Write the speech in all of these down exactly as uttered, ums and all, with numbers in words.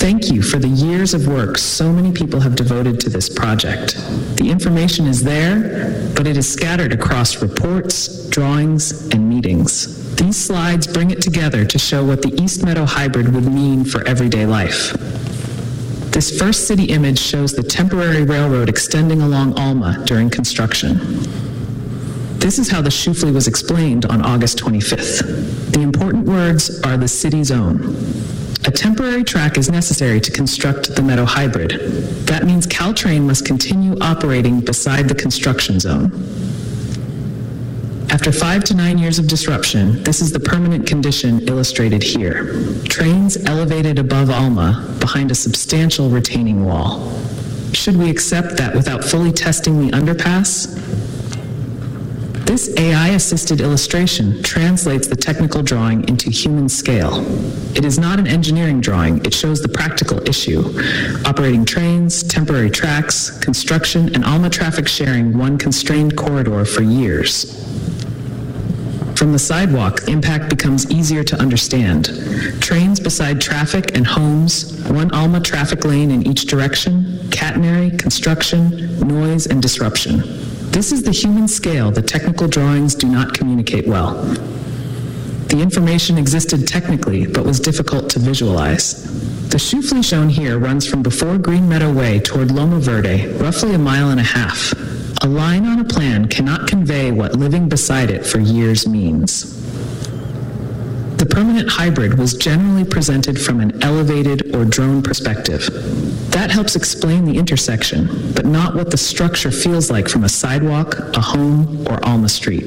Thank you for the years of work so many people have devoted to this project. The information is there, but it is scattered across reports, drawings, and meetings. These slides bring it together to show what the East Meadow Hybrid would mean for everyday life. This first city image shows the temporary railroad extending along Alma during construction. This is how the Schufli was explained on August twenty-fifth. The important words are the city's own. A temporary track is necessary to construct the Meadow Hybrid. That means Caltrain must continue operating beside the construction zone. After five to nine years of disruption, this is the permanent condition illustrated here. Trains elevated above Alma behind a substantial retaining wall. Should we accept that without fully testing the underpass? This A I-assisted illustration translates the technical drawing into human scale. It is not an engineering drawing. It shows the practical issue: operating trains, temporary tracks, construction, and Alma traffic sharing one constrained corridor for years. From the sidewalk, the impact becomes easier to understand. Trains beside traffic and homes, one Alma traffic lane in each direction, catenary, construction, noise, and disruption. This is the human scale the technical drawings do not communicate well. The information existed technically, but was difficult to visualize. The Schufli shown here runs from before Green Meadow Way toward Loma Verde, roughly a mile and a half. A line on a plan cannot convey what living beside it for years means. The permanent hybrid was generally presented from an elevated or drone perspective. That helps explain the intersection, but not what the structure feels like from a sidewalk, a home, or Alma Street.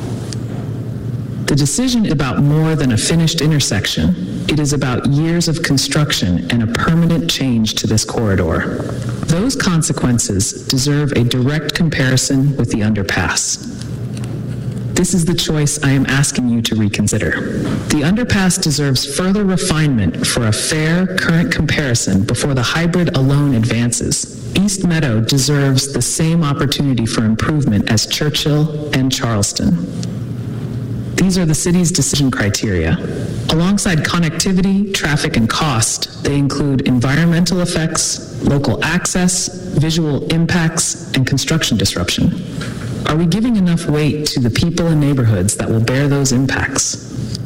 The decision is about more than a finished intersection. It is about years of construction and a permanent change to this corridor. Those consequences deserve a direct comparison with the underpass. This is the choice I am asking you to reconsider. The underpass deserves further refinement for a fair, current comparison before the hybrid alone advances. East Meadow deserves the same opportunity for improvement as Churchill and Charleston. These are the city's decision criteria. Alongside connectivity, traffic, and cost, they include environmental effects, local access, visual impacts, and construction disruption. Are we giving enough weight to the people and neighborhoods that will bear those impacts?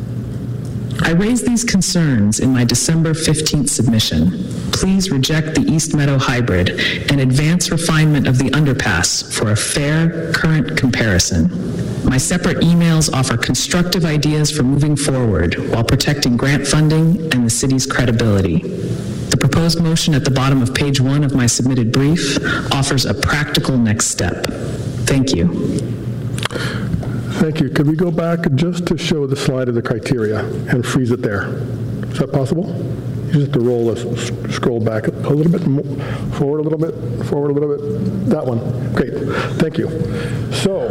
I raised these concerns in my December fifteenth submission. Please reject the East Meadow Hybrid and advance refinement of the underpass for a fair, current comparison. My separate emails offer constructive ideas for moving forward while protecting grant funding and the city's credibility. The proposed motion at the bottom of page one of my submitted brief offers a practical next step. Thank you. Thank you. Could we go back just to show the slide of the criteria and freeze it there? Is that possible? You just have to roll this, scroll back a little bit, more, forward a little bit, forward a little bit. That one. Great. Thank you. So,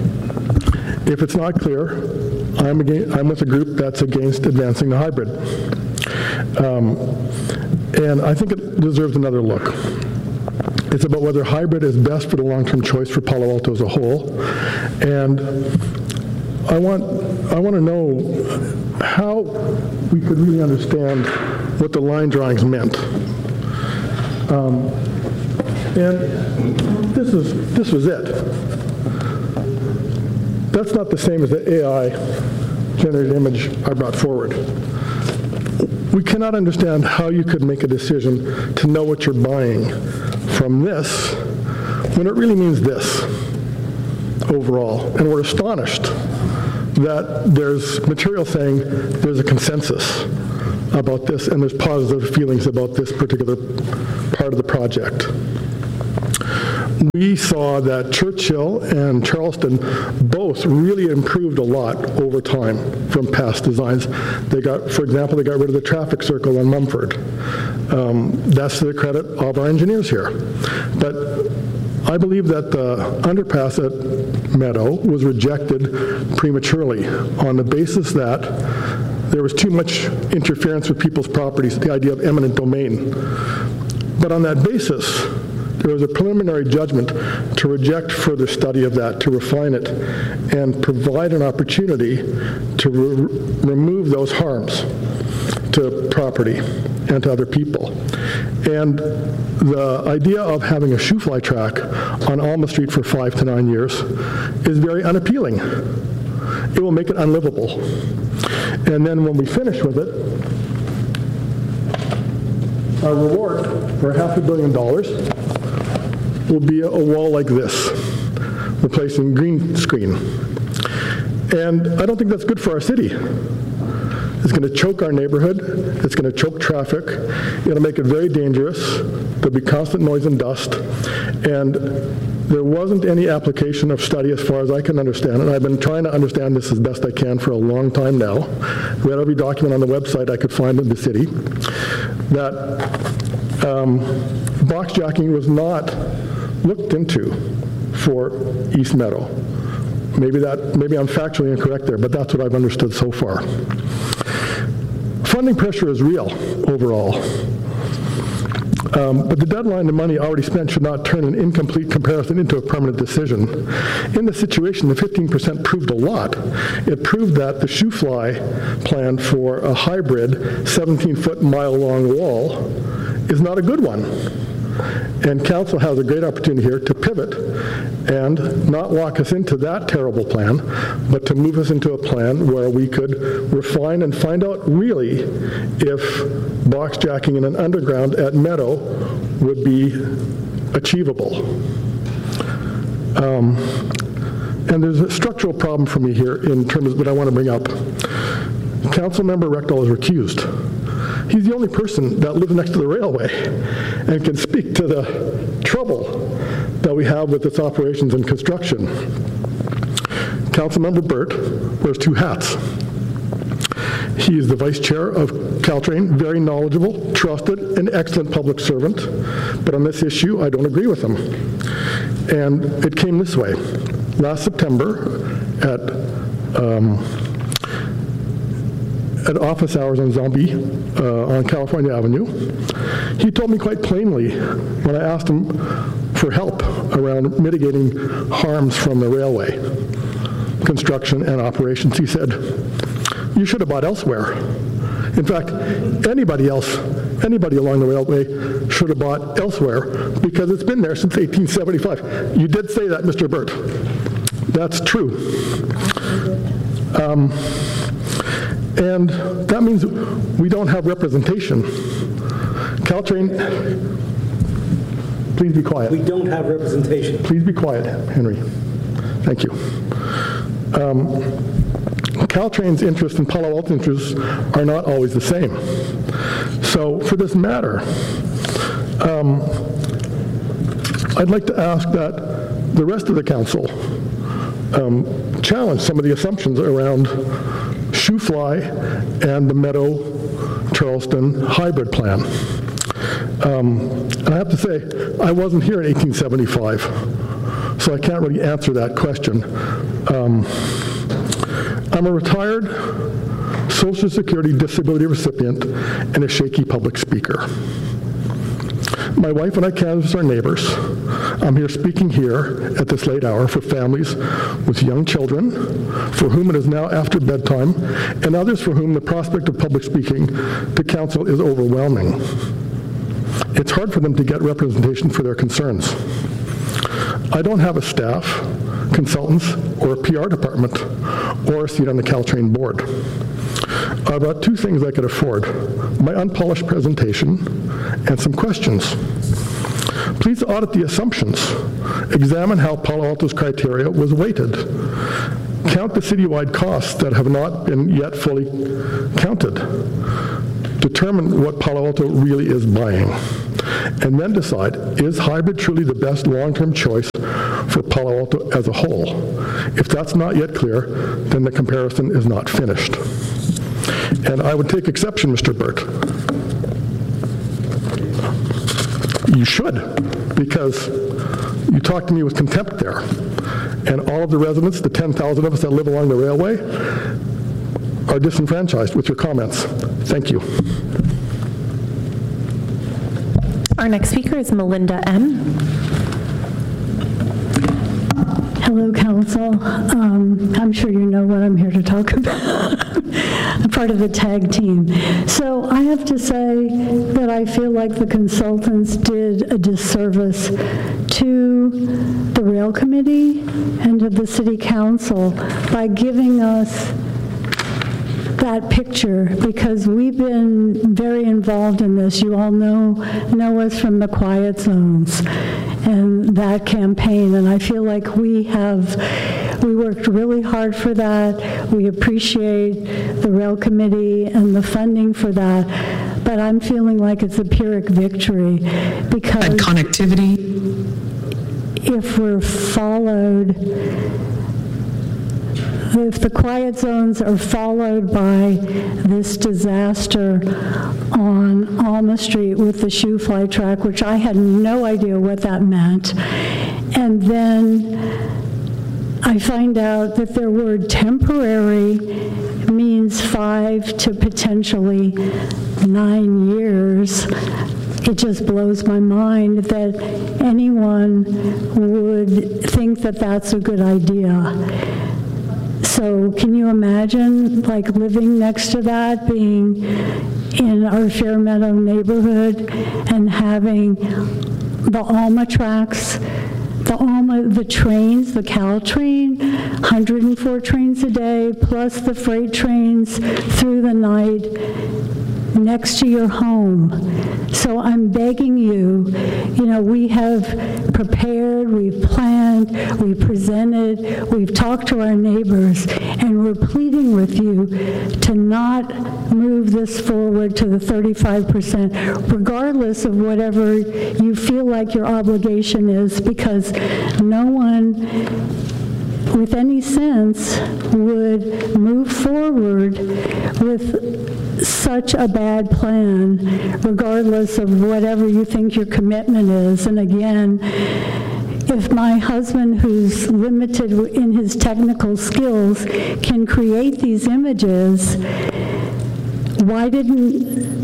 if it's not clear, I'm, against, I'm with a group that's against advancing the hybrid. Um, and I think it deserves another look. It's about whether hybrid is best for the long-term choice for Palo Alto as a whole. And I want, I want to know how we could really understand what the line drawings meant. Um, and this is, this was it. That's not the same as the A I-generated image I brought forward. We cannot understand how you could make a decision to know what you're buying from this when it really means this overall. And we're astonished that there's material saying there's a consensus about this and there's positive feelings about this particular part of the project. We saw that Churchill and Charleston both really improved a lot over time from past designs. They got, for example, they got rid of the traffic circle on Mumford. Um, that's to the credit of our engineers here. But I believe that the underpass at Meadow was rejected prematurely on the basis that there was too much interference with people's properties, the idea of eminent domain. But on that basis, there was a preliminary judgment to reject further study of that, to refine it, and provide an opportunity to re remove those harms to property and to other people. And the idea of having a shoe fly track on Alma Street for five to nine years is very unappealing. It will make it unlivable. And then when we finish with it, our reward for half a billion dollars will be a, a wall like this, replacing green screen. And I don't think that's good for our city. It's going to choke our neighborhood. It's going to choke traffic. It'll make it very dangerous. There'll be constant noise and dust. And there wasn't any application of study as far as I can understand. And I've been trying to understand this as best I can for a long time now. Read every document on the website I could find in the city. That um, box jacking was not looked into for East Meadow. Maybe that, maybe I'm factually incorrect there, but that's what I've understood so far. Funding pressure is real overall. Um, but the deadline and money already spent should not turn an incomplete comparison into a permanent decision. In this situation, the fifteen percent proved a lot. It proved that the shoe fly plan for a hybrid seventeen-foot mile-long wall is not a good one. And council has a great opportunity here to pivot and not lock us into that terrible plan, but to move us into a plan where we could refine and find out really if box jacking in an underground at Meadow would be achievable. Um, and there's a structural problem for me here in terms of what I want to bring up. Councilmember Rechdahl is recused. He's the only person that lives next to the railway and can speak to the trouble that we have with its operations and construction. Councilmember Burt wears two hats. He is the vice chair of Caltrain, very knowledgeable, trusted, and excellent public servant. But on this issue, I don't agree with him. And it came this way. Last September at um, at office hours on Zombie uh, on California Avenue, he told me quite plainly when I asked him for help around mitigating harms from the railway construction and operations. He said, you should have bought elsewhere. In fact, anybody else, anybody along the railway should have bought elsewhere because it's been there since eighteen seventy-five. You did say that, Mister Burt. That's true. Um, And that means we don't have representation. Caltrain, please be quiet. We don't have representation. Please be quiet, Henry. Thank you. Um, Caltrain's interests and Palo Alto's interests are not always the same. So for this matter, um, I'd like to ask that the rest of the council um, challenge some of the assumptions around shoe fly and the Meadow Charleston hybrid plan. Um, and I have to say, I wasn't here in eighteen seventy-five, so I can't really answer that question. Um, I'm a retired Social Security disability recipient and a shaky public speaker. My wife and I canvass our neighbors. I'm here speaking here at this late hour for families with young children, for whom it is now after bedtime, and others for whom the prospect of public speaking to council is overwhelming. It's hard for them to get representation for their concerns. I don't have a staff, consultants, or a P R department, or a seat on the Caltrain board. I brought two things I could afford, my unpolished presentation and some questions. Please audit the assumptions. Examine how Palo Alto's criteria was weighted. Count the citywide costs that have not been yet fully counted. Determine what Palo Alto really is buying. And then decide, is hybrid truly the best long-term choice for Palo Alto as a whole? If that's not yet clear, then the comparison is not finished. And I would take exception, Mister Burt. You should, because you talked to me with contempt there. And all of the residents, the ten thousand of us that live along the railway, are disenfranchised with your comments. Thank you. Our next speaker is Melinda M. Hello, Council. Um, I'm sure you know what I'm here to talk about. I'm part of the tag team. So I have to say that I feel like the consultants did a disservice to the Rail Committee and to the City Council by giving us that picture, because we've been very involved in this. You all know know us from the Quiet Zones and that campaign, and I feel like we have we worked really hard for that. We appreciate the Rail Committee and the funding for that, but I'm feeling like it's a Pyrrhic victory, because And connectivity. if we're followed If the quiet zones are followed by this disaster on Alma Street with the shoe fly track, which I had no idea what that meant, and then I find out that their word temporary means five to potentially nine years, it just blows my mind that anyone would think that that's a good idea. So can you imagine, like, living next to that, being in our Fairmeadow neighborhood and having the Alma tracks, the Alma, the trains, the Caltrain, one hundred four trains a day, plus the freight trains through the night next to your home. So I'm begging you, you know, we have prepared, we've planned, we've presented, we've talked to our neighbors, and we're pleading with you to not move this forward to the thirty-five percent, regardless of whatever you feel like your obligation is, because no one with any sense would move forward with such a bad plan, regardless of whatever you think your commitment is. And again, if my husband, who's limited in his technical skills, can create these images, why didn't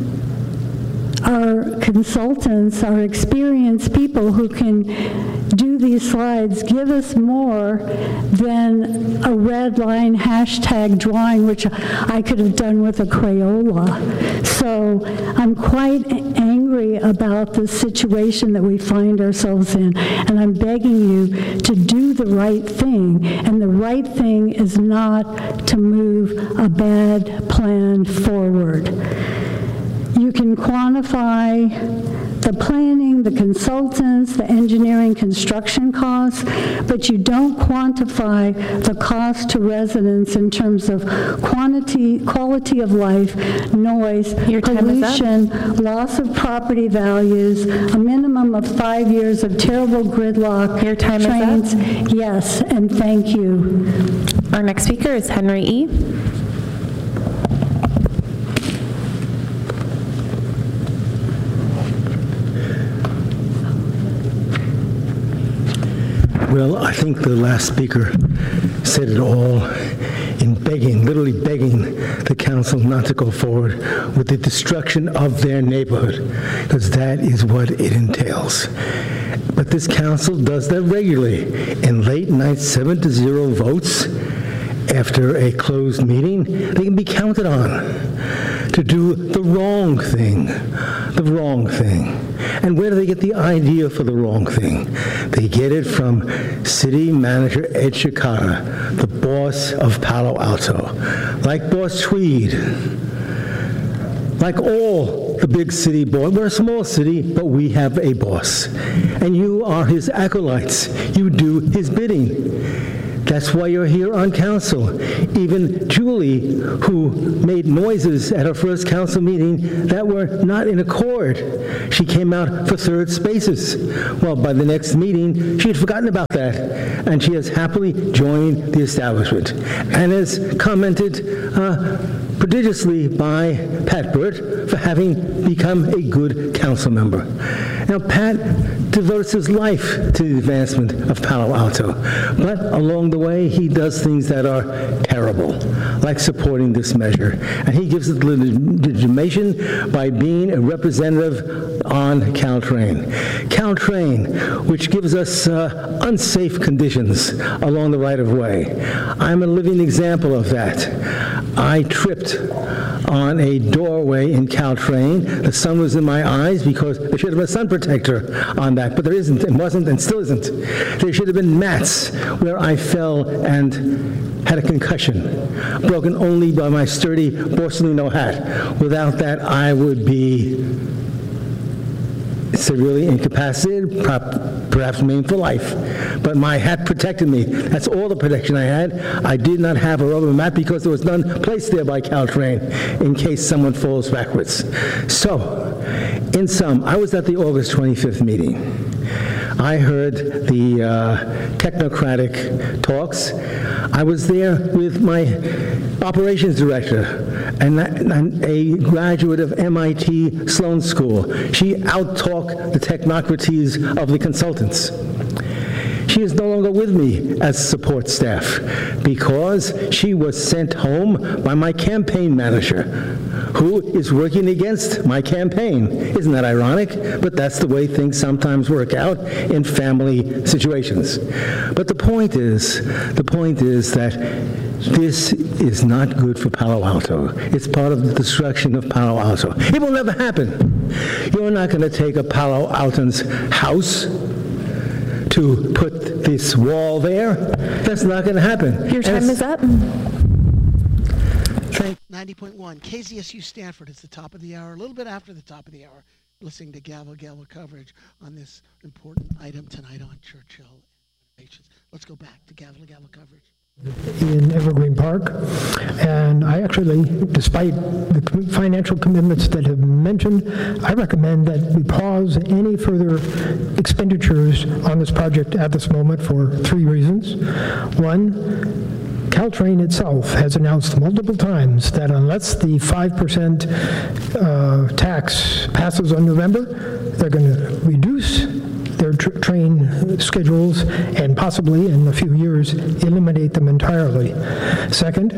our consultants, our experienced people who can do these slides, give us more than a red line hashtag drawing, which I could have done with a Crayola. So I'm quite angry about the situation that we find ourselves in, and I'm begging you to do the right thing, and the right thing is not to move a bad plan forward. You can quantify the planning, the consultants, the engineering, construction costs, but you don't quantify the cost to residents in terms of quantity, quality of life, noise, Your time is up. pollution, loss of property values, a minimum of five years of terrible gridlock. Your time trains. is up. Yes, and thank you. Our next speaker is Henry E. Well, I think the last speaker said it all in begging, literally begging the council not to go forward with the destruction of their neighborhood, because that is what it entails. But this council does that regularly in late night seven to zero votes after a closed meeting. They can be counted on to do the wrong thing, the wrong thing. And where do they get the idea for the wrong thing? They get it from City Manager Ed Shikara, the boss of Palo Alto. Like Boss Tweed, like all the big city boys. We're a small city, but we have a boss. And you are his acolytes. You do his bidding. That's why you're here on council. Even Julie, who made noises at her first council meeting that were not in accord, she came out for third spaces. Well, by the next meeting, she had forgotten about that, and she has happily joined the establishment. And as commented uh, prodigiously by Pat Burt for having become a good council member. Now, Pat devotes his life to the advancement of Palo Alto, but along the way, he does things that are terrible, like supporting this measure. And he gives it legitimation by being a representative on Caltrain. Caltrain, which gives us uh, unsafe conditions along the right-of-way. I'm a living example of that. I tripped on a doorway in Caltrain. The sun was in my eyes because there should have been a sun protector on that, but there isn't, and wasn't, and still isn't. There should have been mats where I fell and had a concussion, broken only by my sturdy Borsalino hat. Without that, I would be severely incapacitated, perhaps maimed for life. But my hat protected me. That's all the protection I had. I did not have a rubber mat because there was none placed there by Caltrain in case someone falls backwards. So, in sum, I was at the August twenty-fifth meeting. I heard the uh, technocratic talks. I was there with my operations director, and, and a graduate of M I T Sloan School. She out-talked the technocracies of the consultants. She is no longer with me as support staff because she was sent home by my campaign manager, who is working against my campaign. Isn't that ironic? But that's the way things sometimes work out in family situations. But the point is, the point is that this is not good for Palo Alto. It's part of the destruction of Palo Alto. It will never happen. You're not going to take a Palo Alton's house to put this wall there. That's not going to happen. Your time As, is up. ninety point one K Z S U Stanford. It's the top of the hour, a little bit after the top of the hour, listening to Gavel Gavel coverage on this important item tonight on Churchill renovations. Let's go back to Gavel Gavel coverage. In Evergreen Park, and I actually, despite the financial commitments that have been mentioned, I recommend that we pause any further expenditures on this project at this moment for three reasons. One, Caltrain itself has announced multiple times that unless the five percent uh, tax passes on November, they're going to reduce their tr train schedules and possibly in a few years eliminate them entirely. Second,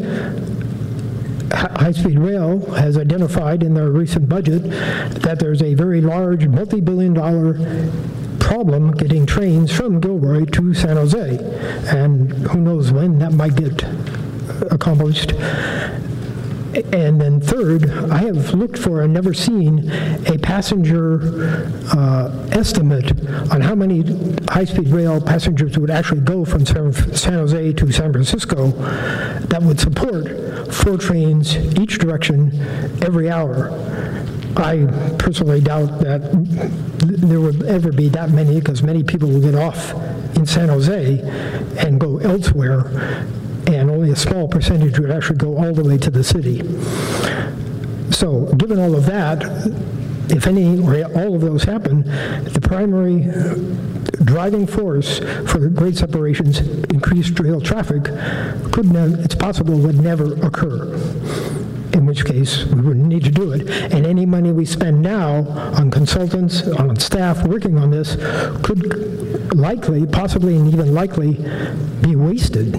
High-Speed Rail has identified in their recent budget that there's a very large multi-billion dollar problem getting trains from Gilroy to San Jose, and who knows when that might get accomplished. And then third, I have looked for and never seen a passenger uh, estimate on how many high-speed rail passengers would actually go from San Jose to San Francisco that would support four trains each direction every hour. I personally doubt that there would ever be that many, because many people will get off in San Jose and go elsewhere, and only a small percentage would actually go all the way to the city. So given all of that, if any or all of those happen, the primary driving force for the grade separations, increased rail traffic, could never, it's possible would never occur, in which case we wouldn't need to do it. And any money we spend now on consultants, on staff working on this, could likely, possibly and even likely, be wasted.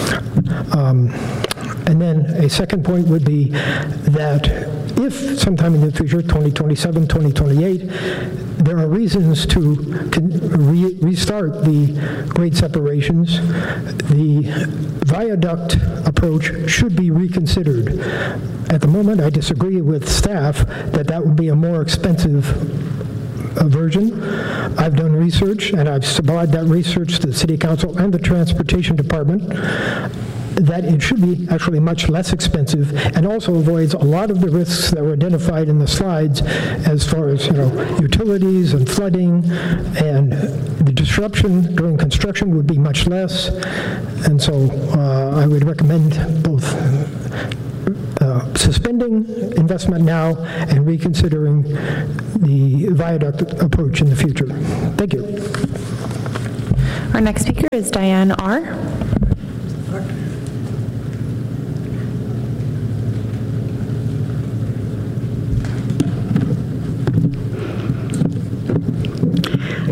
Um, and then a second point would be that if sometime in the future, twenty twenty-seven, twenty twenty-eight, there are reasons to re restart the grade separations, the viaduct approach should be reconsidered. At the moment, I disagree with staff that that would be a more expensive uh, version. I've done research, and I've supplied that research to the City Council and the Transportation Department, that it should be actually much less expensive and also avoids a lot of the risks that were identified in the slides as far as, you know, utilities and flooding, and the disruption during construction would be much less. And so uh, I would recommend both uh, suspending investment now and reconsidering the viaduct approach in the future. Thank you. Our next speaker is Diane R.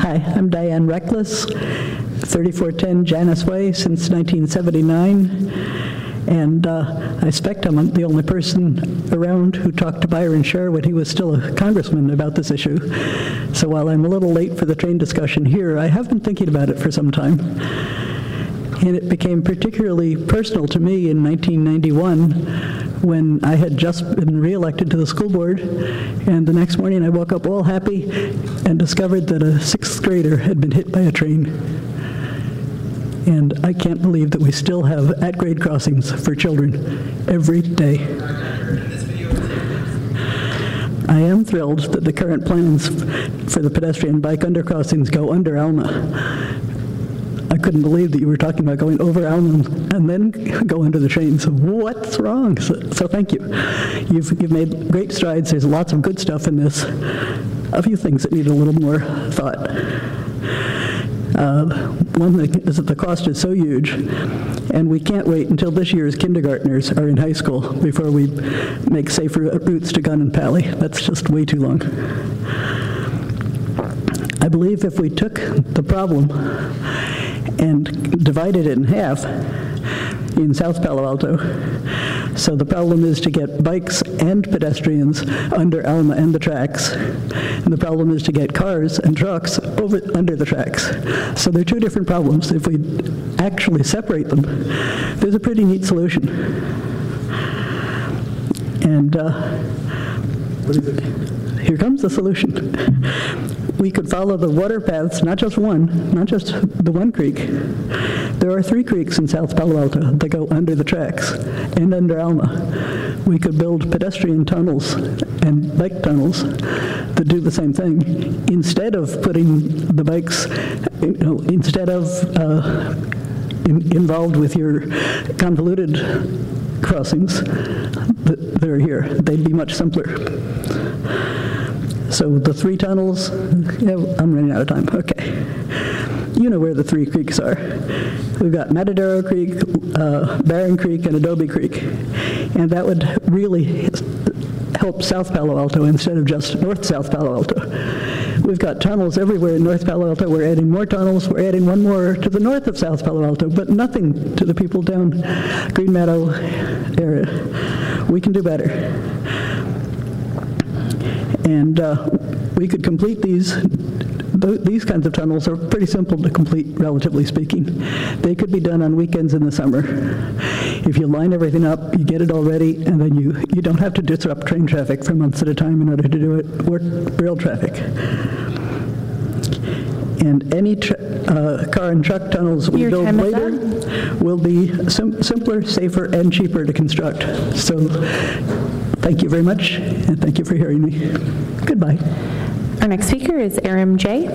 Hi, I'm Diane Reckless, thirty-four ten Janus Way since nineteen seventy-nine, and uh, I suspect I'm the only person around who talked to Byron Scher when he was still a congressman about this issue. So while I'm a little late for the train discussion here, I have been thinking about it for some time. And it became particularly personal to me in nineteen ninety-one when I had just been reelected to the school board, and the next morning I woke up all happy and discovered that a sixth grader had been hit by a train. And I can't believe that we still have at-grade crossings for children every day. I am thrilled that the current plans for the pedestrian bike undercrossings go under Alma. I couldn't believe that you were talking about going over Alma and then go under the train. So what's wrong? So, so thank you. You've, you've made great strides. There's lots of good stuff in this. A few things that need a little more thought. Uh, one thing is that the cost is so huge, and we can't wait until this year's kindergartners are in high school before we make safe routes to Gunn and Pally. That's just way too long. I believe if we took the problem and divided it in half in South Palo Alto, so the problem is to get bikes and pedestrians under Alma and the tracks, and the problem is to get cars and trucks over under the tracks. So they're two different problems. If we actually separate them, there's a pretty neat solution. And uh, here comes the solution. We could follow the water paths, not just one, not just the one creek. There are three creeks in South Palo Alto that go under the tracks and under Alma. We could build pedestrian tunnels and bike tunnels that do the same thing. Instead of putting the bikes, you know, instead of uh, in, involved with your convoluted crossings that, that are here, they'd be much simpler. So the three tunnels, yeah, I'm running out of time, okay. You know where the three creeks are. We've got Matadero Creek, uh, Barron Creek, and Adobe Creek. And that would really help South Palo Alto instead of just North South Palo Alto. We've got tunnels everywhere in North Palo Alto. We're adding more tunnels. We're adding one more to the north of South Palo Alto, but nothing to the people down Green Meadow area. We can do better. And uh, we could complete these. Th these kinds of tunnels are pretty simple to complete, relatively speaking. They could be done on weekends in the summer. If you line everything up, you get it all ready, and then you, you don't have to disrupt train traffic for months at a time in order to do it, or rail traffic. And any tra uh, car and truck tunnels we Your build time is later up. will be sim simpler, safer, and cheaper to construct. So thank you very much, and thank you for hearing me. Goodbye. Our next speaker is Aram J.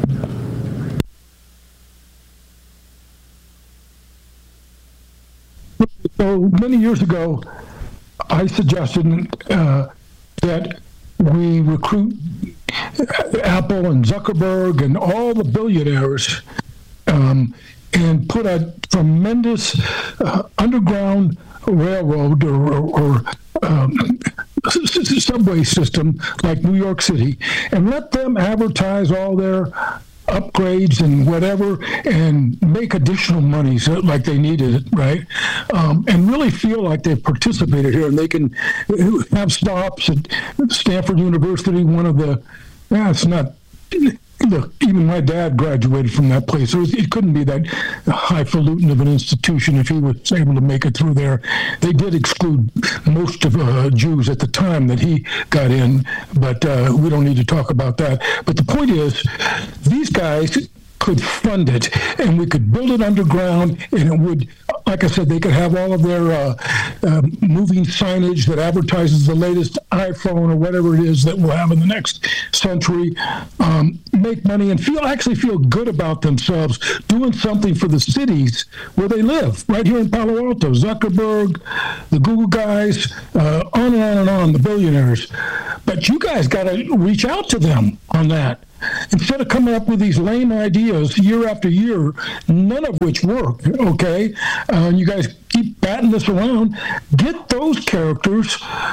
So many years ago, I suggested uh, that we recruit Apple and Zuckerberg and all the billionaires um, and put a tremendous uh, underground railroad or, or, or um, subway system like New York City and let them advertise all their upgrades and whatever and make additional money so, like they needed it, right? Um, and really feel like they've participated here and they can have stops at Stanford University, one of the, yeah, it's not, look, even my dad graduated from that place. So it couldn't be that highfalutin of an institution if he was able to make it through there. They did exclude most of uh, Jews at the time that he got in, but uh, we don't need to talk about that. But the point is, these guys could fund it, and we could build it underground, and it would, like I said, they could have all of their uh, uh, moving signage that advertises the latest iPhone or whatever it is that we'll have in the next century, um, make money and feel actually feel good about themselves doing something for the cities where they live, right here in Palo Alto. Zuckerberg, the Google guys, uh, on and on and on, the billionaires. But you guys got to reach out to them on that. Instead of coming up with these lame ideas year after year, none of which work, okay? Uh, you guys keep batting this around. Get those characters to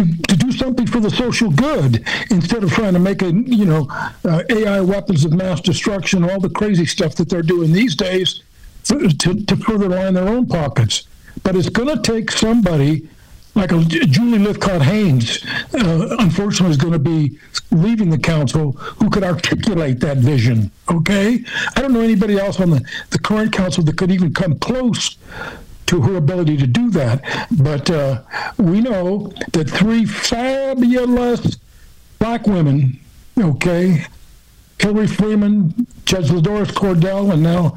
to, to do something for the social good instead of trying to make a, you know, uh, A I weapons of mass destruction, all the crazy stuff that they're doing these days to, to, to further line their own pockets. But it's going to take somebody like a Julie Lythcott-Haynes, uh, unfortunately, is going to be leaving the council, who could articulate that vision, okay? I don't know anybody else on the, the current council that could even come close to her ability to do that. But uh, we know that three fabulous black women, okay, Hillary Freeman, Judge Ladoris Cordell, and now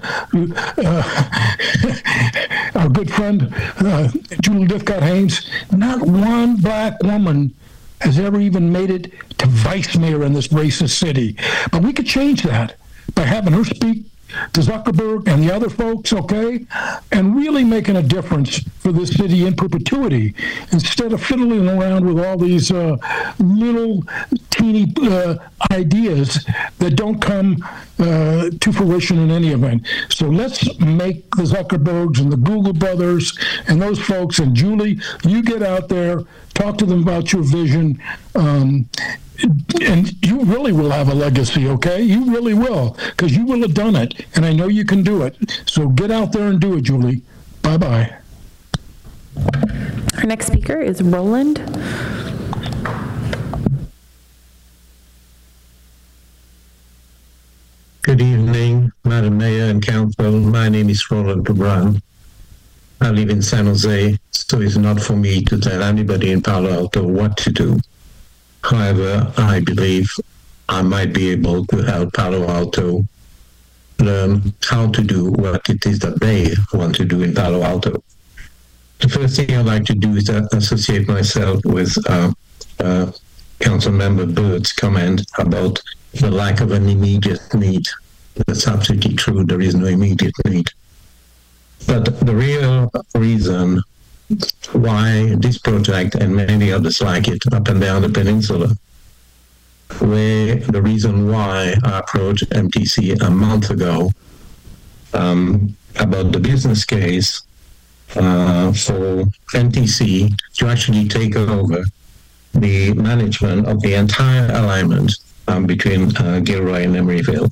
uh, our good friend uh, Julie Lythcott-Haynes, not one black woman has ever even made it to vice mayor in this racist city. But we could change that by having her speak to Zuckerberg and the other folks, okay, and really making a difference for this city in perpetuity, instead of fiddling around with all these uh, little teeny uh, ideas that don't come uh, to fruition in any event. So let's make the Zuckerbergs and the Google brothers and those folks, and Julie, you get out there, talk to them about your vision, um, and you really will have a legacy, okay? You really will, because you will have done it, and I know you can do it. So get out there and do it, Julie. Bye-bye. Our next speaker is Roland. Good evening, Madam Mayor and Council. My name is Roland Brown. I live in San Jose, so it's not for me to tell anybody in Palo Alto what to do. However, I believe I might be able to help Palo Alto learn how to do what it is that they want to do in Palo Alto. The first thing I'd like to do is associate myself with uh, uh, Councilmember Byrd's comment about the lack of an immediate need. That's absolutely true. There is no immediate need. But the real reason why this project and many others like it up and down the peninsula, where the reason why I approached M T C a month ago um, about the business case uh, for M T C to actually take over the management of the entire alignment um, between uh, Gilroy and Emeryville,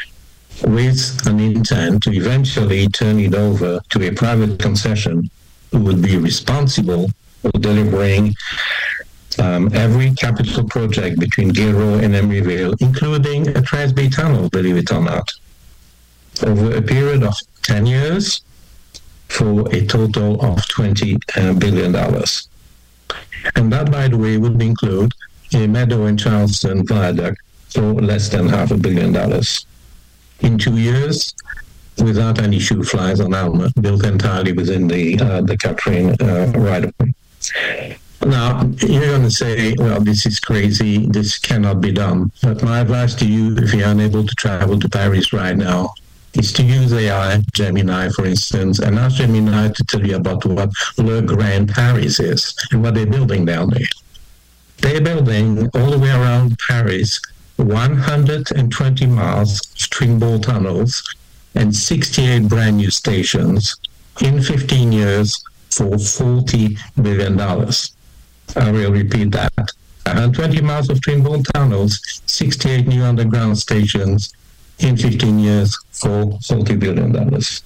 with an intent to eventually turn it over to a private concession who would be responsible for delivering um, every capital project between Gilroy and Emeryville, including a Trans-Bay Tunnel, believe it or not, over a period of ten years for a total of twenty billion dollars. And that, by the way, would include a Meadow and Charleston viaduct for less than half a billion dollars. In two years, without any shoe flies on Alma, built entirely within the uh, the Katrine uh, right-of-way. Now, you're going to say, well, this is crazy, this cannot be done. But my advice to you, if you're unable to travel to Paris right now, is to use A I, Gemini, for instance, and ask Gemini to tell you about what Le Grand Paris is and what they're building down there. They're building all the way around Paris one hundred twenty miles of string ball tunnels and sixty-eight brand new stations in fifteen years for forty billion dollars. I will repeat that. one hundred twenty miles of string ball tunnels, sixty-eight new underground stations in fifteen years for forty billion dollars.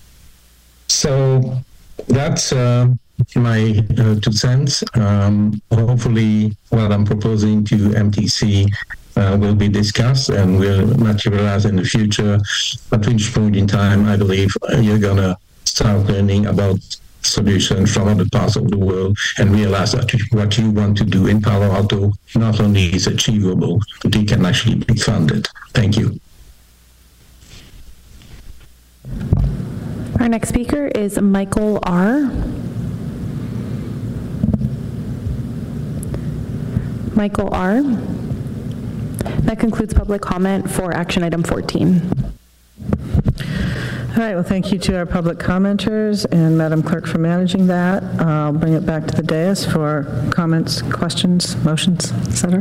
So that's uh, my uh, two cents. Um, hopefully what I'm proposing to M T C Uh, will be discussed and will materialize in the future, at which point in time I believe you're going to start learning about solutions from other parts of the world and realize that what you want to do in Palo Alto not only is achievable, but it can actually be funded. Thank you. Our next speaker is Michael R. Michael R. That concludes public comment for action item fourteen. All right, well, thank you to our public commenters and Madam Clerk for managing that. I'll bring it back to the dais for comments, questions, motions, et cetera.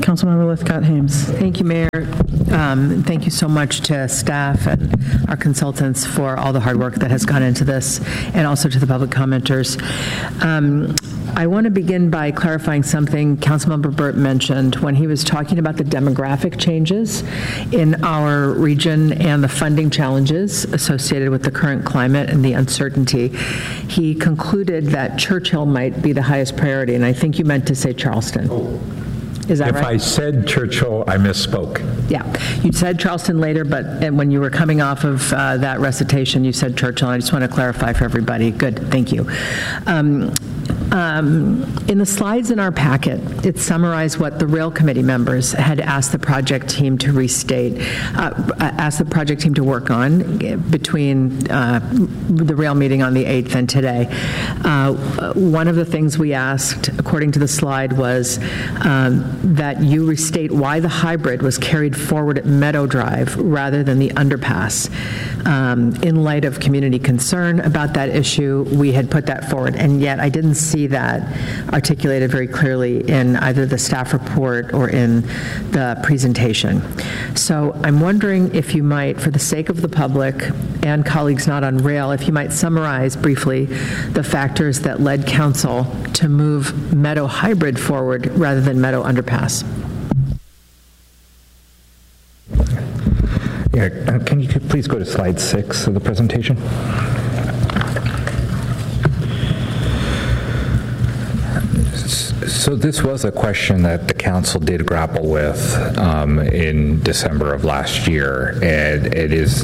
Councilmember Lithcott-Hames. Thank you, Mayor. Um, thank you so much to staff and our consultants for all the hard work that has gone into this, and also to the public commenters. Um, I want to begin by clarifying something Councilmember Burt mentioned when he was talking about the demographic changes in our region and the funding challenges associated with the current climate and the uncertainty. He concluded that Churchill might be the highest priority, and I think you meant to say Charleston. Is that if right? I said Churchill, I misspoke. Yeah, you said Charleston later, but and when you were coming off of uh, that recitation, you said Churchill. I just want to clarify for everybody. Good, thank you. Um, Um, in the slides in our packet, it summarized what the Rail Committee members had asked the project team to restate, uh, asked the project team to work on between uh, the rail meeting on the eighth and today. Uh, one of the things we asked, according to the slide, was um, that you restate why the hybrid was carried forward at Meadow Drive rather than the underpass. Um, in light of community concern about that issue, we had put that forward, and yet I didn't see that articulated very clearly in either the staff report or in the presentation. So I'm wondering if you might, for the sake of the public and colleagues not on rail, if you might summarize briefly the factors that led council to move Meadow Hybrid forward rather than Meadow Underpass. Yeah, uh, can you please go to slide six of the presentation? So this was a question that the council did grapple with um, in December of last year, and it is,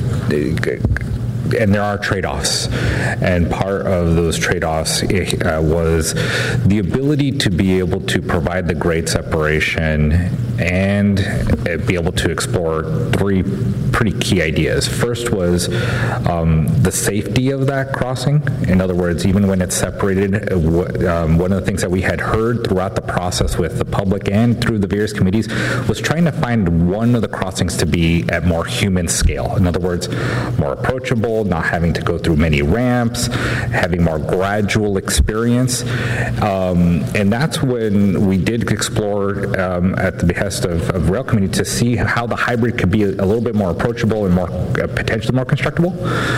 and there are trade-offs, and part of those trade-offs uh, was the ability to be able to provide the grade separation and be able to explore three pretty key ideas. First was um, the safety of that crossing. In other words, even when it's separated, um, one of the things that we had heard throughout the process with the public and through the various committees was trying to find one of the crossings to be at more human scale. In other words, more approachable, not having to go through many ramps, having more gradual experience. Um, and that's when we did explore um, at the behest Of, of Rail Committee to see how the hybrid could be a, a little bit more approachable and more uh, potentially more constructible,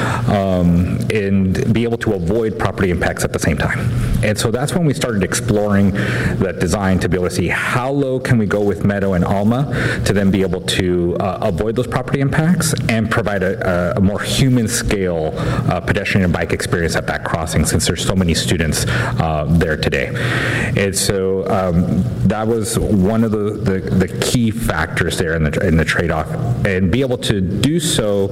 um, and be able to avoid property impacts at the same time. And so that's when we started exploring that design to be able to see how low can we go with Meadow and Alma to then be able to uh, avoid those property impacts and provide a, a more human scale uh, pedestrian and bike experience at that crossing, since there's so many students uh, there today. And so um, that was one of the, the, the key factors there in the, in the trade-off, and be able to do so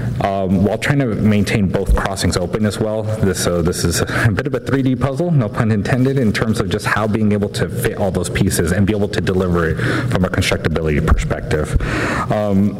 um, while trying to maintain both crossings open as well. This, so this is a bit of a three D puzzle, no pun intended, in terms of just how being able to fit all those pieces and be able to deliver it from a constructability perspective. Um,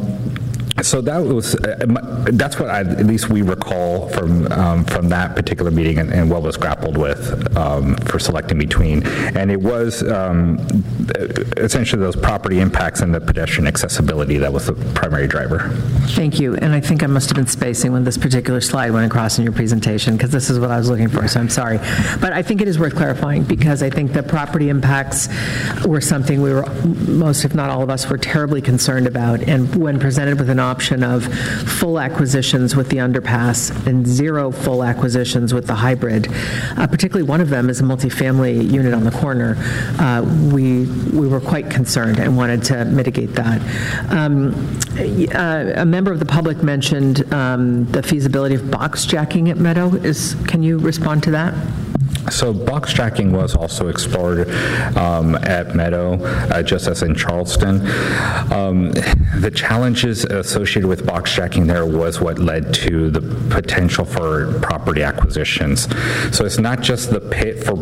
So that was uh, that's what I, at least we recall from um, from that particular meeting, and, and what was grappled with um, for selecting between. And it was um, essentially those property impacts and the pedestrian accessibility that was the primary driver. Thank you. And I think I must have been spacing when this particular slide went across in your presentation, because this is what I was looking for, so I'm sorry. But I think it is worth clarifying, because I think the property impacts were something we were, most if not all of us, were terribly concerned about. And when presented with an option of full acquisitions with the underpass and zero full acquisitions with the hybrid, uh, particularly one of them is a multifamily unit on the corner, uh, we we were quite concerned and wanted to mitigate that. Um, uh, a member of the public mentioned um, the feasibility of box jacking at Meadow. Is can you respond to that? So box jacking was also explored um, at Meadow, uh, just as in Charleston. Um, the challenges associated with box jacking there was what led to the potential for property acquisitions. So it's not just the pit for,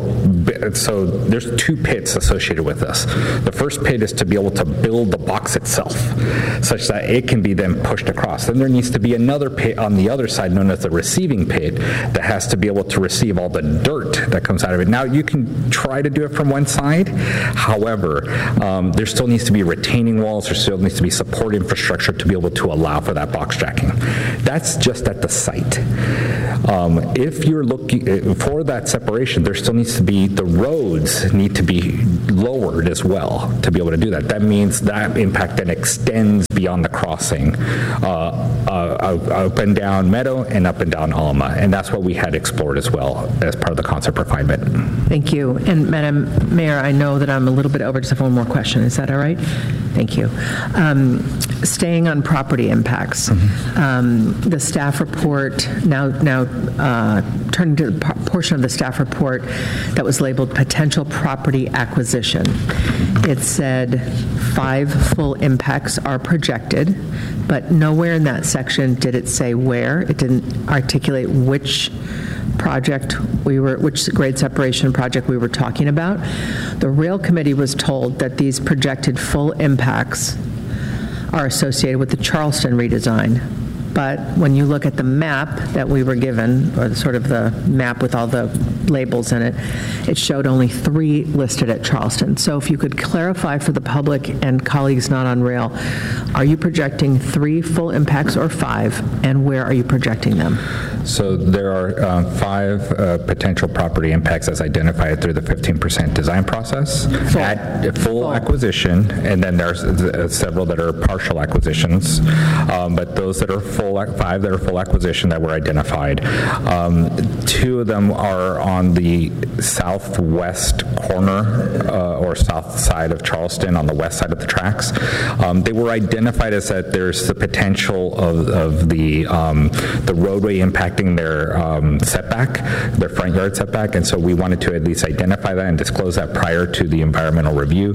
so there's two pits associated with this. The first pit is to be able to build the box itself, such that it can be then pushed across. Then there needs to be another pit on the other side, known as the receiving pit, that has to be able to receive all the dirt that comes out of it. Now, you can try to do it from one side. However, um, there still needs to be retaining walls. There still needs to be support infrastructure to be able to allow for that box jacking. That's just at the site. Um, if you're looking for that separation, there still needs to be, the roads need to be lowered as well to be able to do that. That means that impact then extends beyond the crossing, uh, uh, up and down Meadow and up and down Alma, and that's what we had explored as well as part of the concept refinement. Thank you. And Madam Mayor, I know that I'm a little bit over, just have one more question. Is that all right? Thank you. Um, staying on property impacts, mm-hmm. um, the staff report, now, now uh, turning to the portion of the staff report that was labeled potential property acquisition. It said five full impacts are projected, but nowhere in that section did it say where. It didn't articulate which project we were, which grade separation project we were talking about. The Rail Committee was told that these projected full impacts are associated with the Charleston redesign. But when you look at the map that we were given, or sort of the map with all the labels in it, it showed only three listed at Charleston. So if you could clarify for the public and colleagues not on rail, are you projecting three full impacts or five, and where are you projecting them? So there are uh, five uh, potential property impacts as identified through the fifteen percent design process full. at full, full acquisition, and then there's uh, several that are partial acquisitions, um, but those that are full, five that are full acquisition that were identified. Um, two of them are on the southwest corner uh, or south side of Charleston on the west side of the tracks. Um, they were identified as that there's the potential of, of the, um, the roadway impact their um, setback, their front yard setback, and so we wanted to at least identify that and disclose that prior to the environmental review,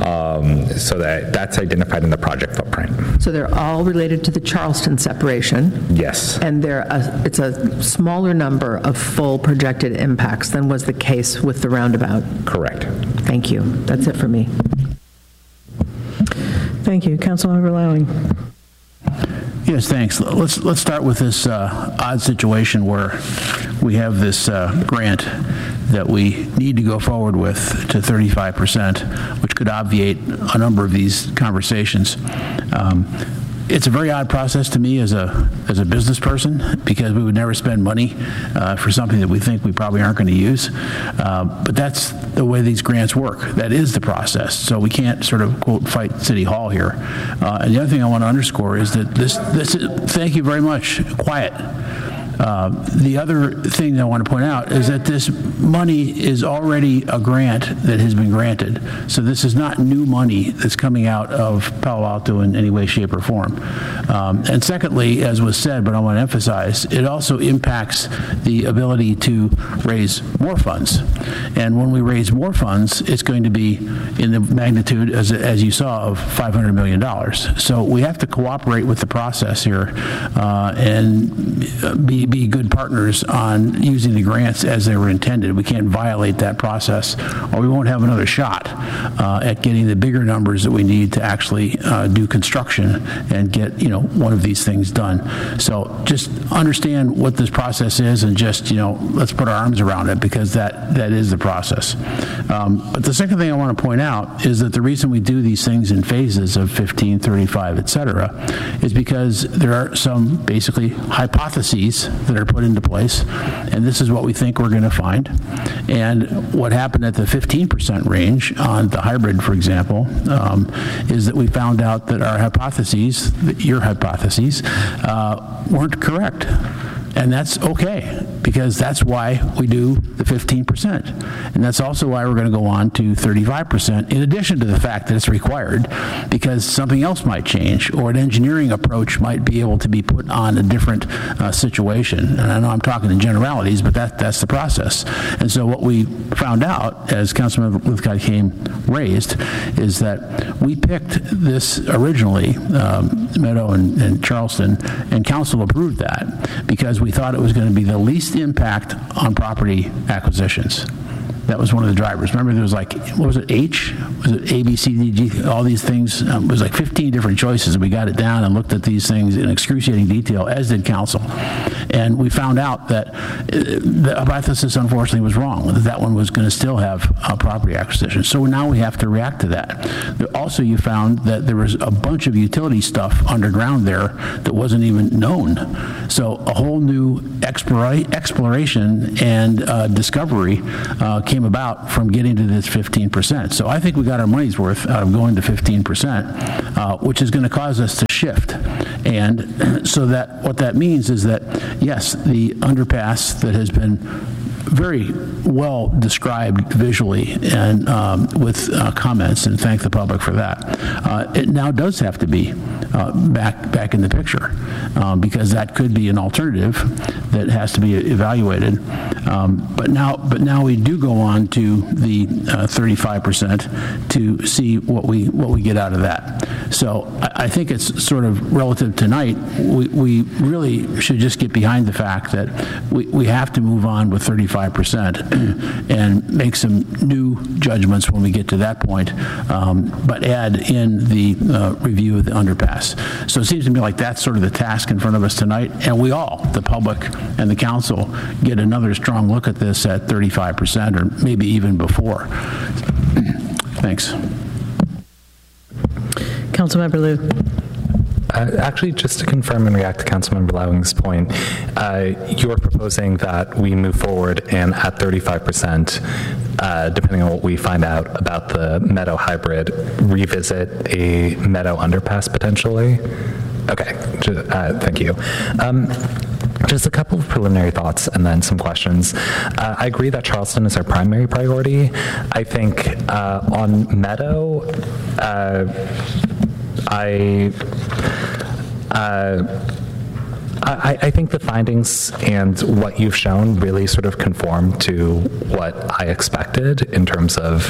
um, so that that's identified in the project footprint. So they're all related to the Charleston separation? Yes. And they're a, it's a smaller number of full projected impacts than was the case with the roundabout? Correct. Thank you. That's it for me. Thank you. Councilmember Lowing. Yes, thanks. Let's let's start with this uh, odd situation where we have this uh, grant that we need to go forward with to thirty-five percent, which could obviate a number of these conversations. Um, It's a very odd process to me as a as a business person, because we would never spend money uh, for something that we think we probably aren't going to use. Uh, but that's the way these grants work. That is the process. So we can't sort of, quote, fight City Hall here. Uh, and the other thing I want to underscore is that this, this is, thank you very much, quiet. Uh, the other thing that I want to point out is that this money is already a grant that has been granted. So this is not new money that's coming out of Palo Alto in any way, shape, or form. Um, and secondly, as was said, but I want to emphasize, it also impacts the ability to raise more funds. And when we raise more funds, it's going to be in the magnitude, as, as you saw, of five hundred million dollars. So we have to cooperate with the process here uh, and be be good partners on using the grants as they were intended. We can't violate that process, or we won't have another shot uh, at getting the bigger numbers that we need to actually uh, do construction and get, you know, one of these things done. So just understand what this process is, and just, you know, let's put our arms around it, because that that is the process. Um, but the second thing I want to point out is that the reason we do these things in phases of fifteen, thirty-five, et cetera, is because there are some basically hypotheses that are put into place, and this is what we think we're going to find. And what happened at the fifteen percent range on the hybrid, for example, um, is that we found out that our hypotheses, your hypotheses, uh, weren't correct. And that's okay, because that's why we do the fifteen percent. And that's also why we're going to go on to thirty-five percent, in addition to the fact that it's required, because something else might change, or an engineering approach might be able to be put on a different uh, situation. And I know I'm talking in generalities, but that, that's the process. And so what we found out, as Councilmember Lithcott-Kane raised, is that we picked this originally, um, Meadow and, and Charleston, and Council approved that because we We thought it was going to be the least impact on property acquisitions. That was one of the drivers. Remember, there was like, what was it, H? Was it A, B, C, D, G, all these things? Um, it was like fifteen different choices, and we got it down and looked at these things in excruciating detail, as did council. And we found out that uh, the hypothesis, unfortunately, was wrong, that that one was going to still have uh, property acquisition. So now we have to react to that. There, also, you found that there was a bunch of utility stuff underground there that wasn't even known. So a whole new explora- exploration and uh, discovery uh, came about from getting to this fifteen percent. So I think we got our money's worth out of going to fifteen percent, uh, which is going to cause us to shift. And so that what that means is that, yes, the underpass that has been very well described visually and um, with uh, comments, and thank the public for that. Uh, it now does have to be uh, back back in the picture um, because that could be an alternative that has to be evaluated. Um, but now, but now we do go on to the uh, thirty-five percent to see what we what we get out of that. So I, I think it's sort of relative tonight. We, we really should just get behind the fact that we, we have to move on with thirty-five percent and make some new judgments when we get to that point, um, but add in the uh, review of the underpass. So it seems to me like that's sort of the task in front of us tonight, and we all, the public and the council, get another strong look at this at thirty-five percent or maybe even before. Thanks. Councilmember Liu. Uh, actually, just to confirm and react to Councilmember Lowing's point, uh, you're proposing that we move forward and at thirty-five percent, uh, depending on what we find out about the Meadow hybrid, revisit a Meadow underpass potentially? Okay, uh, thank you. Um, Just a couple of preliminary thoughts and then some questions. Uh, I agree that Charleston is our primary priority. I think uh, on Meadow, uh, I, uh, I, I think the findings and what you've shown really sort of conform to what I expected in terms of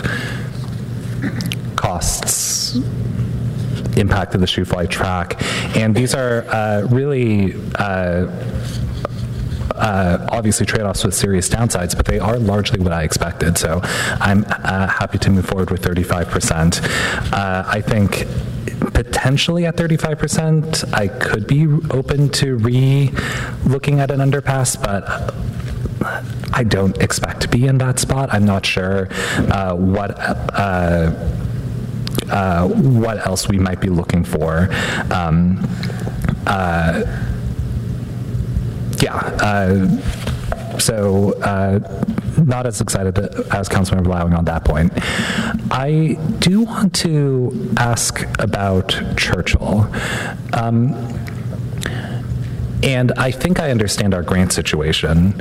costs, impact of the shoe fly track, and these are uh, really uh, Uh, obviously trade-offs with serious downsides, but they are largely what I expected. So I'm uh, happy to move forward with thirty-five percent. Uh, I think potentially at thirty-five percent, I could be open to re-looking at an underpass, but I don't expect to be in that spot. I'm not sure uh, what uh, uh, what else we might be looking for. Um, uh, Yeah, uh, so uh, not as excited as Councilmember Lowing on that point. I do want to ask about Churchill. Um, and I think I understand our grant situation.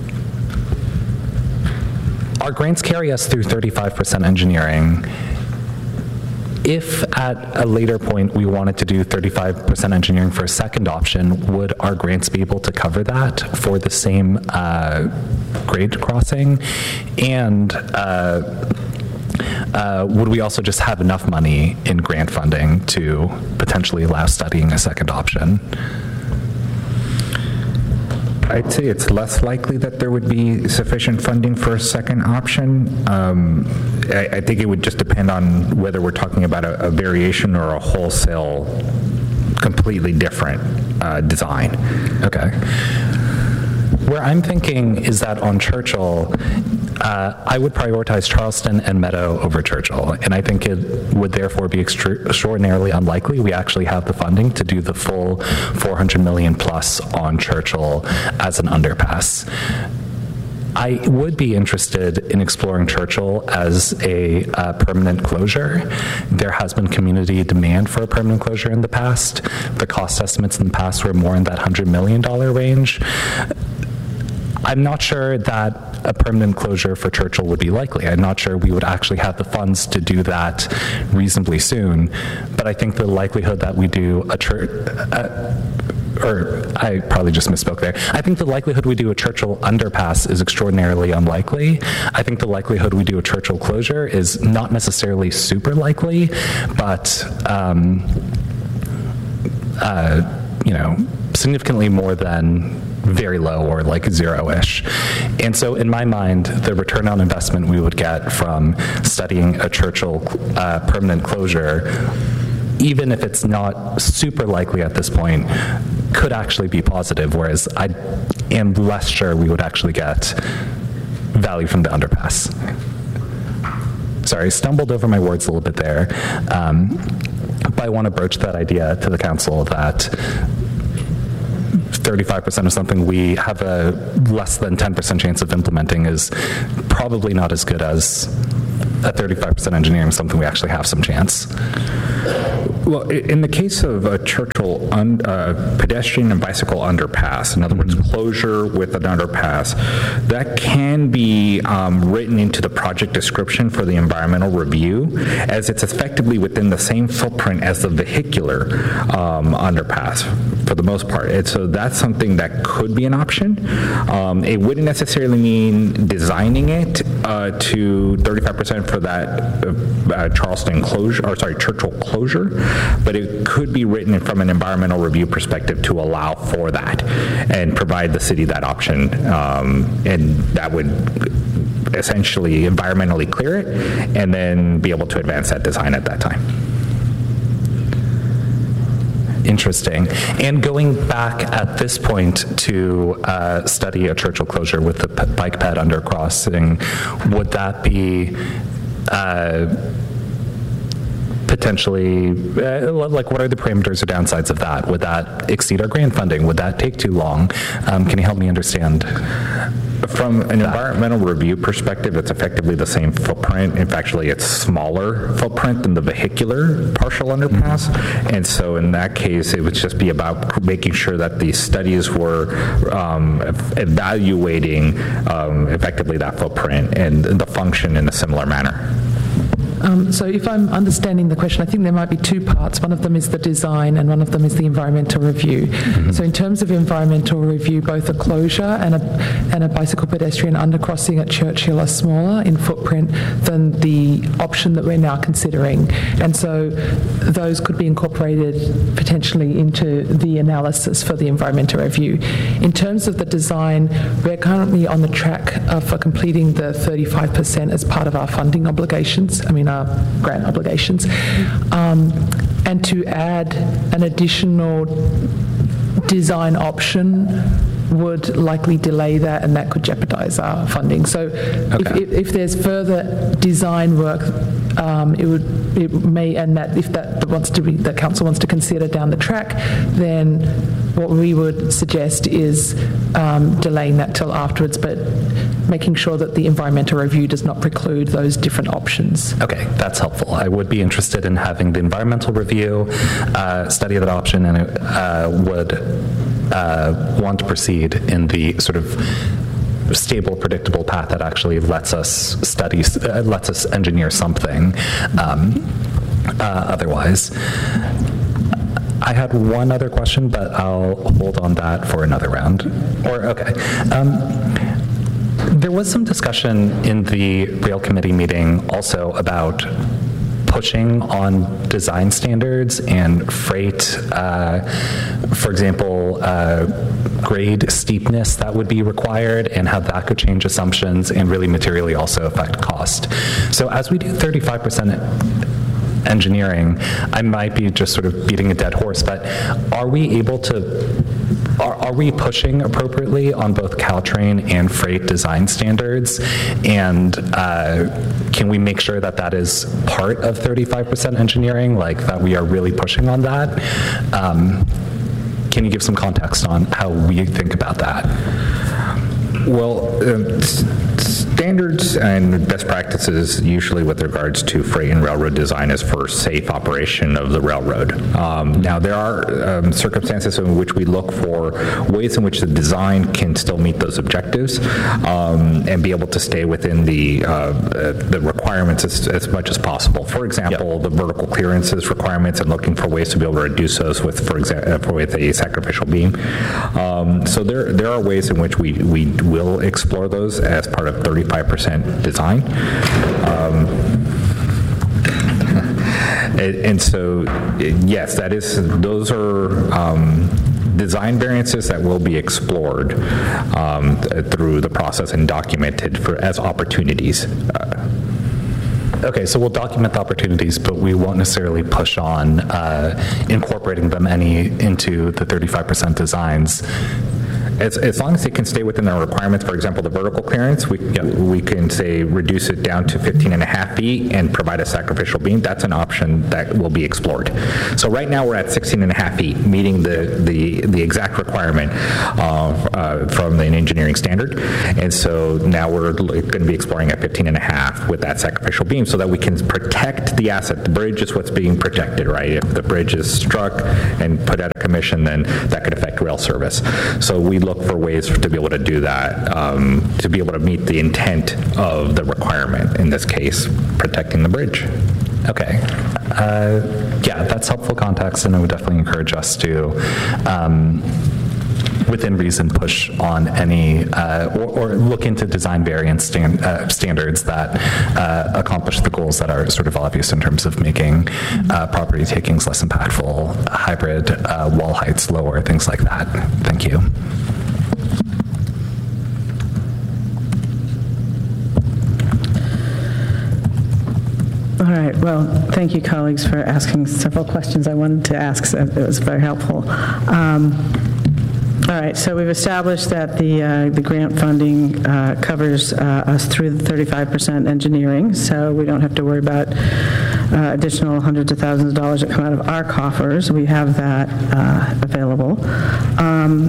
Our grants carry us through thirty-five percent engineering. If at a later point we wanted to do thirty-five percent engineering for a second option, would our grants be able to cover that for the same uh, grade crossing? And uh, uh, would we also just have enough money in grant funding to potentially allow studying a second option? I'd say it's less likely that there would be sufficient funding for a second option. Um, I, I think it would just depend on whether we're talking about a, a variation or a wholesale, completely different uh, design. Okay. Where I'm thinking is that on Churchill, uh, I would prioritize Charleston and Meadow over Churchill, and I think it would therefore be extra- extraordinarily unlikely we actually have the funding to do the full four hundred million plus on Churchill as an underpass. I would be interested in exploring Churchill as a uh, permanent closure. There has been community demand for a permanent closure in the past. The cost estimates in the past were more in that one hundred million dollars range. I'm not sure that a permanent closure for Churchill would be likely. I'm not sure we would actually have the funds to do that reasonably soon, but I think the likelihood that we do a church, uh, or I probably just misspoke there. I think the likelihood we do a Churchill underpass is extraordinarily unlikely. I think the likelihood we do a Churchill closure is not necessarily super likely, but um, uh, you know, significantly more than very low or like zero-ish. And so in my mind, the return on investment we would get from studying a Churchill uh, permanent closure even if it's not super likely at this point, could actually be positive, whereas I am less sure we would actually get value from the underpass. Sorry, I stumbled over my words a little bit there, um, but I want to broach that idea to the council that thirty-five percent of something we have a less than ten percent chance of implementing is probably not as good as a thirty-five percent engineering, something we actually have some chance. Well, in the case of a Churchill un, uh, pedestrian and bicycle underpass, in other words, closure with an underpass, that can be um, written into the project description for the environmental review, as it's effectively within the same footprint as the vehicular um, underpass for the most part. And so that's something that could be an option. Um, it wouldn't necessarily mean designing it uh, to thirty-five percent for that uh, uh, Charleston closure, or sorry, Churchill closure, but it could be written from an environmental review perspective to allow for that and provide the city that option, um, and that would essentially environmentally clear it and then be able to advance that design at that time. Interesting. And going back at this point to uh, study a Churchill closure with the p- bike ped undercrossing, would that be uh, potentially, uh, like what are the parameters or downsides of that? Would that exceed our grant funding? Would that take too long? Um, can you help me understand? From an environmental review perspective, it's effectively the same footprint. In fact, actually, it's smaller footprint than the vehicular partial underpass. Mm-hmm. And so in that case, it would just be about making sure that the studies were um, evaluating um, effectively that footprint and the function in a similar manner. Um, so if I'm understanding the question, I think there might be two parts. One of them is the design and one of them is the environmental review. Mm-hmm. So in terms of environmental review, both a closure and a, and a bicycle pedestrian undercrossing at Churchill are smaller in footprint than the option that we're now considering. And so those could be incorporated potentially into the analysis for the environmental review. In terms of the design, we're currently on the track uh, for completing the thirty-five percent as part of our funding obligations. I mean, our grant obligations, um, and to add an additional design option would likely delay that, and that could jeopardize our funding. So okay. if, if, if there's further design work, um, it would it may and that if that wants to be the council wants to consider down the track, then what we would suggest is um, delaying that till afterwards, but making sure that the environmental review does not preclude those different options. Okay, that's helpful. I would be interested in having the environmental review, uh, study that option, and uh, would uh, want to proceed in the sort of stable, predictable path that actually lets us study, uh, lets us engineer something. Um, uh, otherwise, I had one other question, but I'll hold on that for another round. Or okay. Um, There was some discussion in the Rail Committee meeting also about pushing on design standards and freight, uh, for example, uh, grade steepness that would be required and how that could change assumptions and really materially also affect cost. So as we do thirty-five percent engineering, I might be just sort of beating a dead horse, but are we able to Are, are we pushing appropriately on both Caltrain and freight design standards? And uh, can we make sure that that is part of thirty-five percent engineering, like that we are really pushing on that? Um, can you give some context on how we think about that? Well, uh, standards and best practices usually with regards to freight and railroad design is for safe operation of the railroad. Um, now, there are um, circumstances in which we look for ways in which the design can still meet those objectives um, and be able to stay within the uh, the requirements as, as much as possible. For example, yep. the vertical clearances requirements and looking for ways to be able to reduce those with, for example, with a sacrificial beam. Um, so there there are ways in which we we will explore those as part of thirty-five percent design. Um, and, and so, yes, that is, those are um, design variances that will be explored um, through the process and documented for as opportunities. Uh, Okay, so we'll document the opportunities, but we won't necessarily push on uh, incorporating them any into the thirty-five percent designs. As, as long as it can stay within our requirements, for example, the vertical clearance, we, yeah, we can say reduce it down to fifteen and a half feet and provide a sacrificial beam. That's an option that will be explored. So right now we're at sixteen and a half feet, meeting the, the, the exact requirement of, uh, from the engineering standard. And so now we're going to be exploring at fifteen and a half with that sacrificial beam so that we can protect the asset. The bridge is what's being protected, right? If the bridge is struck and put out of commission, then that could affect rail service. So we look for ways to be able to do that, um, to be able to meet the intent of the requirement, in this case, protecting the bridge. Okay. Uh, yeah, that's helpful context, and I would definitely encourage us to, um, within reason, push on any, uh, or, or look into design variance stand, uh, standards that uh, accomplish the goals that are sort of obvious in terms of making uh, property takings less impactful, hybrid, uh, wall heights lower, things like that. Thank you. All right, well, thank you, colleagues, for asking several questions I wanted to ask. So it was very helpful. Um, all right, so we've established that the uh, the grant funding uh, covers uh, us through the thirty-five percent engineering, so we don't have to worry about uh, additional hundreds of thousands of dollars that come out of our coffers. We have that uh, available. Um,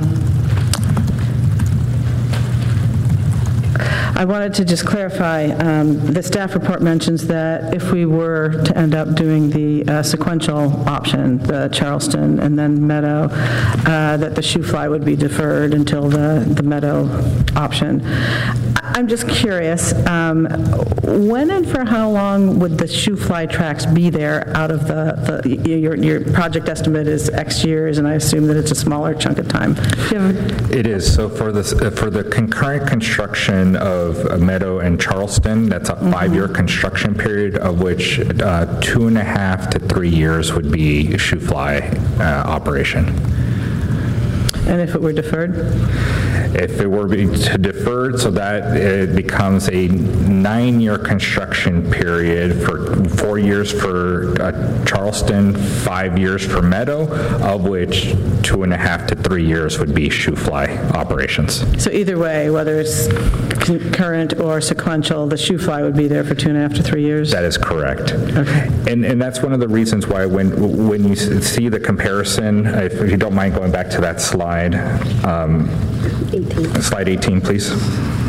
I wanted to just clarify, um, the staff report mentions that if we were to end up doing the uh, sequential option, the Charleston and then Meadow, uh, that the shoe fly would be deferred until the, the Meadow option. I'm just curious, um, when and for how long would the shoe fly tracks be there out of the, the your, your project estimate is X years, and I assume that it's a smaller chunk of time. It is. So for the, for the concurrent construction of Meadow and Charleston, that's a five-year mm-hmm. construction period, of which uh, two and a half to three years would be shoe fly uh, operation. And if it were deferred? If it were to deferred, so that it becomes a nine-year construction period for four years for uh, Charleston, five years for Meadow, of which two and a half to three years would be shoe fly operations. So either way, whether it's concurrent or sequential, the shoe fly would be there for two and a half to three years? That is correct. Okay. And and that's one of the reasons why when when you see the comparison, if you don't mind going back to that slide, um, eighteen. Slide eighteen, please.